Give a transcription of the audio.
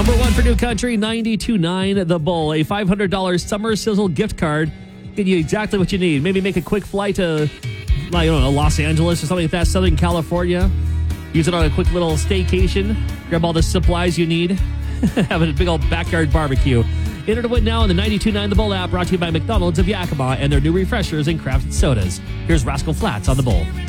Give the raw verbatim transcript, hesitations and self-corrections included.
Number one for New Country, ninety-two point nine The Bull. A five hundred dollars Summer Sizzle gift card. Get you exactly what you need. Maybe make a quick flight to, I don't know, Los Angeles or something like that, Southern California. Use it on a quick little staycation. Grab all the supplies you need. Have a big old backyard barbecue. Enter to win now on the ninety-two point nine The Bull app, brought to you by McDonald's of Yakima and their new refreshers and crafted sodas. Here's Rascal Flatts on The Bull.